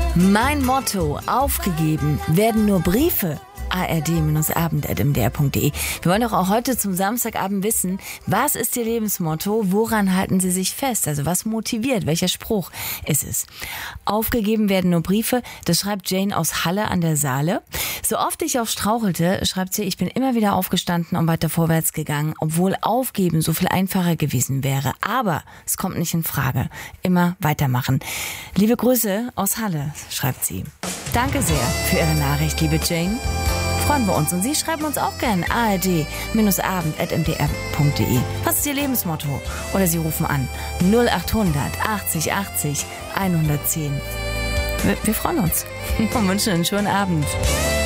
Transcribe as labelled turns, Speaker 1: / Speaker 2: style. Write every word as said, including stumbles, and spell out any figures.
Speaker 1: Mein Motto: Aufgegeben werden nur Briefe. A R D Abend at m d r punkt d e. Wir wollen doch auch heute zum Samstagabend wissen, was ist Ihr Lebensmotto? Woran halten Sie sich fest? Also was motiviert? Welcher Spruch ist es? Aufgegeben werden nur Briefe. Das schreibt Jane aus Halle an der Saale. So oft ich auch strauchelte, schreibt sie, ich bin immer wieder aufgestanden und weiter vorwärts gegangen, obwohl aufgeben so viel einfacher gewesen wäre. Aber es kommt nicht in Frage. Immer weitermachen. Liebe Grüße aus Halle, schreibt sie. Danke sehr für Ihre Nachricht, liebe Jane. Freuen wir uns. Und Sie schreiben uns auch gerne A R D Abend at m d r punkt d e. Was ist Ihr Lebensmotto? Oder Sie rufen an null acht hundert achtzig achtzig hundertzehn. Wir, wir freuen uns und wünschen einen schönen Abend.